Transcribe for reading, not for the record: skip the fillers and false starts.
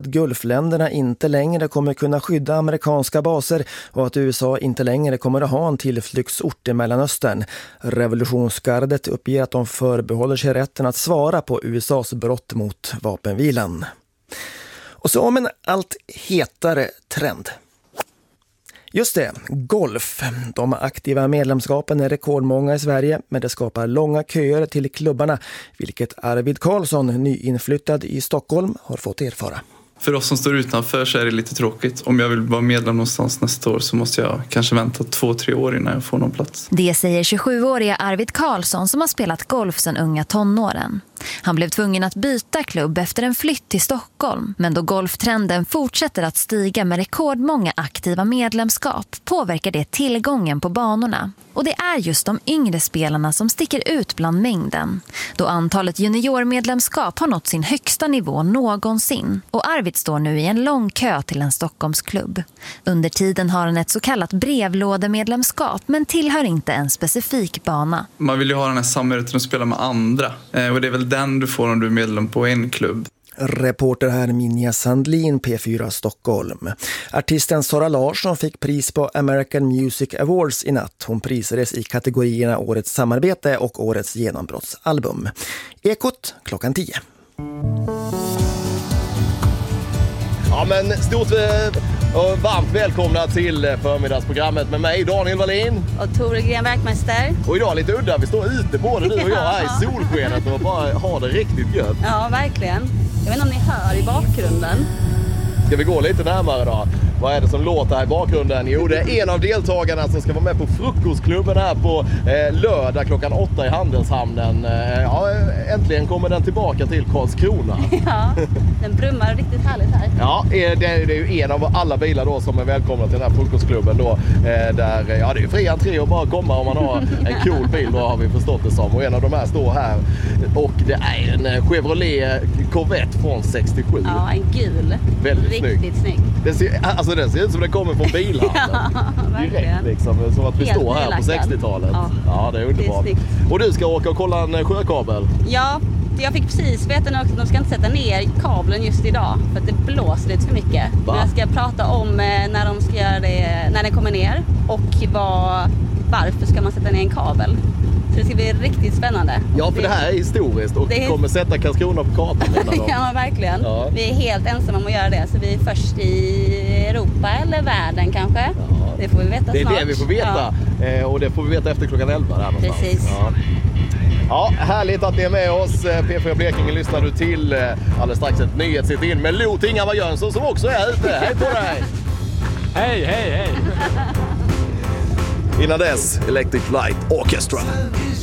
Gulfländerna inte längre kommer kunna skydda amerikanska baser och att USA inte längre kommer att ha en tillflyktsort i Mellanöstern. Revolutionsgardet uppger att de förbehåller sig rätten att svara på USAs brott mot vapenvilan. Och så om en allt hetare trend. Just det, golf. De aktiva medlemskapen är rekordmånga i Sverige, men det skapar långa köer till klubbarna, vilket Arvid Karlsson, nyinflyttad i Stockholm, har fått erfara. För oss som står utanför så är det lite tråkigt. Om jag vill vara medlem någonstans nästa år så måste jag kanske vänta 2-3 år innan jag får någon plats. Det säger 27-åriga Arvid Karlsson som har spelat golf sedan unga tonåren. Han blev tvungen att byta klubb efter en flytt till Stockholm. Men då golftrenden fortsätter att stiga med rekordmånga aktiva medlemskap påverkar det tillgången på banorna. Och det är just de yngre spelarna som sticker ut bland mängden. Då antalet juniormedlemskap har nått sin högsta nivå någonsin. Och Arvid står nu i en lång kö till en Stockholmsklubb. Under tiden har han ett så kallat brevlådemedlemskap men tillhör inte en specifik bana. Man vill ju ha den här samhörigheten att spela med andra. Och det är väl den du får om du är medlem på en klubb. Reporter här Minja Sandlin, P4 Stockholm. Artisten Sara Larsson fick pris på American Music Awards i natt. Hon prisades i kategorierna Årets samarbete och Årets genombrottsalbum. Ekot klockan 10. Ja, men stort och varmt välkomna till förmiddagsprogrammet med mig, Daniel Wallin. Och Tore Gren Werkmeister. Och idag lite udda, vi står ute både du och jag här i solskenet och bara har det riktigt gött. Ja, verkligen. Jag vet inte om ni hör i bakgrunden. Ska vi gå lite närmare då? Vad är det som låter här i bakgrunden? Jo, det är en av deltagarna som ska vara med på frukostklubben här på lördag klockan 8 i Handelshamnen. Ja, äntligen kommer den tillbaka till Karlskrona. Ja, den brummar riktigt härligt här. Ja, det är ju en av alla bilar då som är välkomna till den här frukostklubben då. Där, ja, det är fri entré att bara komma om man har en cool bil, då har vi förstått det som. Och en av de här står här. Och det är en Chevrolet Corvette från 67. Ja, en gul. Väldigt riktigt snygg. Den ser ut som den kommer från bilhandeln. Ja, direkt liksom, som att vi står här på 60-talet. Ja, det är underbart. Det är och du ska åka och kolla en sjökabel. Ja, jag fick precis veta att de ska inte sätta ner kabeln just idag för att det blåser lite för mycket. Men jag ska prata om när de ska göra det, när den kommer ner och varför ska man sätta ner en kabel. Så det ska bli riktigt spännande. Ja, för det här är historiskt och kommer sätta Karlskrona på kartan. Ja, verkligen. Ja. Vi är helt ensamma om att göra det. Så vi är först i Europa eller världen kanske. Ja. Det får vi veta snart. Det är det vi får veta. Ja. Och det får vi veta efter klockan 11 där någonstans. Precis. Ja. Ja, härligt att ni är med oss. P4 Blekinge lyssnar du till. Alldeles strax ett nyhetssitt in med Lo Tingamar Jönsson som också är ute. Hej på dig! Hej, hej, hej! Innan dess, Electric Light Orchestra.